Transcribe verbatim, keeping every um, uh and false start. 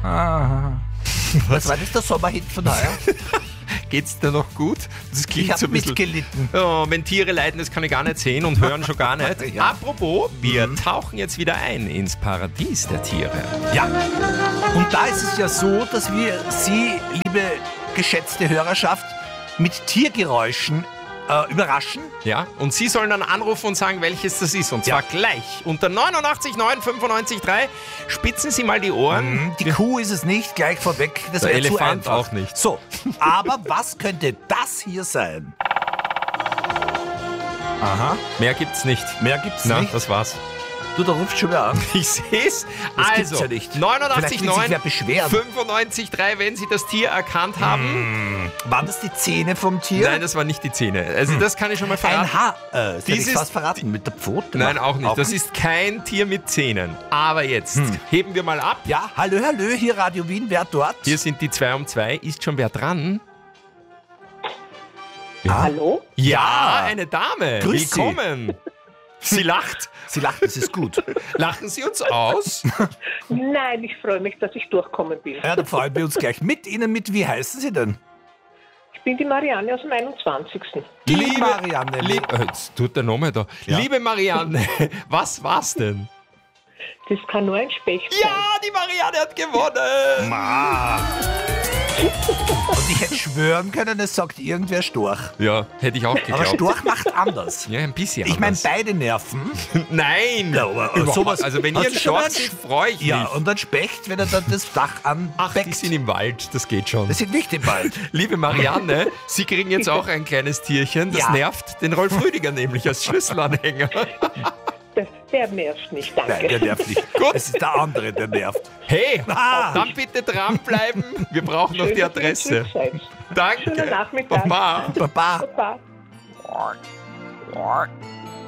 Aha. Was war das, der Sommerhit von heuer? Geht's dir noch gut? Das klingt Ich habe so ein bisschen, mitgelitten. oh, wenn Tiere leiden, das kann ich gar nicht sehen und hören schon gar nicht. Ja. Apropos, wir tauchen jetzt wieder ein ins Paradies der Tiere. Ja. Und da ist es ja so, dass wir Sie, liebe geschätzte Hörerschaft, mit Tiergeräuschen äh, überraschen. Ja, und Sie sollen dann anrufen und sagen, welches das ist. Und zwar Ja. gleich unter neunundachtzig neun fünfundneunzig drei. Spitzen Sie mal die Ohren. Die Kuh ist es nicht, gleich vorweg. Das Der wäre zu Elefant einfach. auch nicht. So, aber was könnte das hier sein? Aha, Mehr gibt's nicht. mehr gibt's Na, nicht. das war's. Du, da ruft schon wieder an. Ich seh's. Das Also, gibt's ja nicht. neunundachtzig Vielleicht will sich wer neun beschweren. fünfundneunzig drei, wenn Sie das Tier erkannt haben. Waren das die Zähne vom Tier? Nein, das waren nicht die Zähne. Also das kann ich schon mal verraten. Ein Haar. Äh, das hätte ich Dieses- fast verraten. Mit der Pfote? Nein, auch nicht. Das ist kein Tier mit Zähnen. Aber jetzt heben wir mal ab. Ja, hallo, hallo, hier Radio Wien, wer dort? Hier sind die zwei um zwei. Ist schon wer dran? Hallo? Ja, eine Dame. Grüß Sie. Willkommen. Sie lacht. Sie lacht, das ist gut. Lachen Sie uns aus? Nein, ich freue mich, dass ich durchkommen bin. Ja, da freuen wir uns gleich mit Ihnen mit. Wie heißen Sie denn? Ich bin die Marianne aus dem einundzwanzigsten Die Marianne. Lieb, äh, jetzt tut der Name da. Ja. Liebe Marianne, was war's denn? Das kann nur ein Specht sein. Ja, die Marianne hat gewonnen. Ma. Und ich hätte schwören können, es sagt irgendwer Storch. Ja, hätte ich auch Aber geglaubt. Storch macht anders. Ja, ein bisschen Ich meine, anders. beide Nerven. Nein. Ja, aber Überhaupt. sowas- Also wenn Hast ihr du einen schon mal Storch einen seht, freue ich Ja, mich. und dann Specht, wenn er dann das Dach Ach, die anbeckt. sind im Wald, das geht schon. Das sind nicht im Wald. Liebe Marianne, Sie kriegen jetzt auch ein kleines Tierchen, das Ja. nervt den Rolf Rüdiger nämlich als Schlüsselanhänger. Der, der nervt nicht, danke. Nein, der nervt nicht. Gut. Es ist der andere, der nervt. Hey, Ah. dann bitte dranbleiben. Wir brauchen noch Schön, die dass ihr Adresse. zurück seid. Danke. Schönen Nachmittag. Baba. Baba. Baba.